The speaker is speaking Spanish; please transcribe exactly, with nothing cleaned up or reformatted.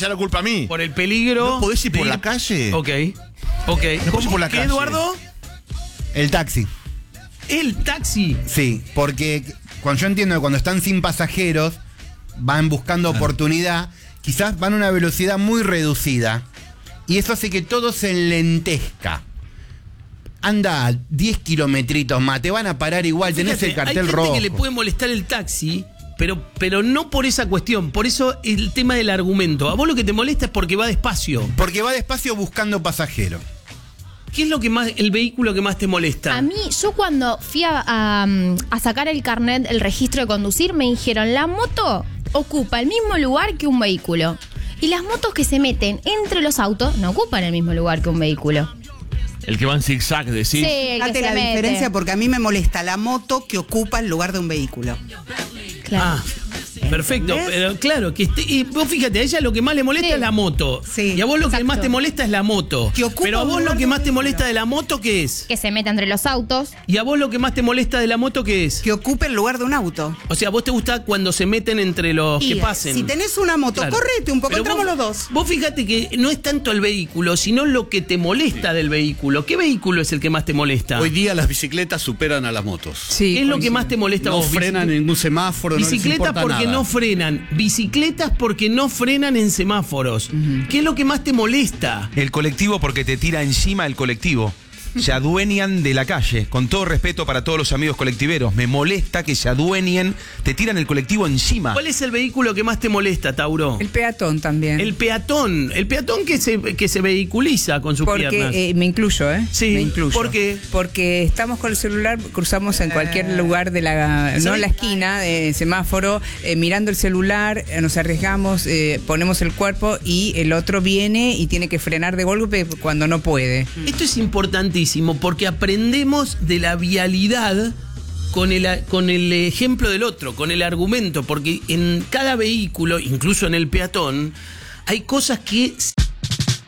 echar la culpa a mí. Por el peligro. ¿No podés ir por de... la calle? Ok. Ok. No podés ir por la ¿Qué, calle. Eduardo? El taxi. El taxi. Sí, porque cuando yo entiendo que cuando están sin pasajeros, van buscando claro. oportunidad, quizás van a una velocidad muy reducida. Y eso hace que todo se enlentezca. Anda a diez kilometritos más, te van a parar igual, Fíjate, tenés el cartel hay gente rojo. Que le puede molestar el taxi, pero, pero no por esa cuestión. Por eso el tema del argumento. A vos lo que te molesta es porque va despacio. Porque va despacio buscando pasajeros. ¿Qué es lo que más, el vehículo que más te molesta? A mí, yo cuando fui a, a, a sacar el carnet, el registro de conducir, me dijeron, la moto ocupa el mismo lugar que un vehículo. Y las motos que se meten entre los autos no ocupan el mismo lugar que un vehículo. El que va en zigzag, decís. Sí, el que Fíjate se la mete. diferencia porque a mí me molesta la moto que ocupa el lugar de un vehículo. Claro. Ah, perfecto, pero claro, que esté, y vos fíjate, a ella lo que más le molesta Sí. es la moto. Sí, y a vos lo que exacto. más te molesta es la moto. Que ocupa Pero a un vos lugar lo que de más te vehículo. molesta de la moto, ¿qué es? Que se mete entre los autos. Y a vos lo que más te molesta de la moto, ¿qué es? Que ocupe el lugar de un auto. O sea, a vos te gusta cuando se meten entre los Y que pasen. si tenés una moto, Claro. correte un poco, Pero entramos vos, los dos. Vos fíjate que no es tanto el vehículo, sino lo que te molesta del vehículo. ¿Qué vehículo es el que más te molesta? Hoy día las bicicletas superan a las motos. Sí, ¿Qué es lo que más te molesta a No vos? frenan en ningún semáforo, no les Bicicletas importa porque nada. no frenan, bicicletas porque no frenan en semáforos. Uh-huh. ¿Qué es lo que más te molesta? El colectivo porque te tira encima el colectivo. Se adueñan de la calle. Con todo respeto para todos los amigos colectiveros, me molesta que se adueñen, te tiran el colectivo encima. ¿Cuál es el vehículo que más te molesta, Tauro? El peatón también. El peatón. El peatón que se, que se vehiculiza con sus Porque, piernas. eh, me incluyo, ¿eh? Sí, me incluyo. ¿por qué? Porque estamos con el celular, cruzamos en cualquier Eh, lugar de la, no ¿sabes? en la esquina, eh, semáforo, eh, mirando el celular, eh, nos arriesgamos, eh, ponemos el cuerpo y el otro viene y tiene que frenar de golpe cuando no puede. Esto es importantísimo porque aprendemos de la vialidad con el, con el ejemplo del otro, con el argumento, porque en cada vehículo, incluso en el peatón, hay cosas que...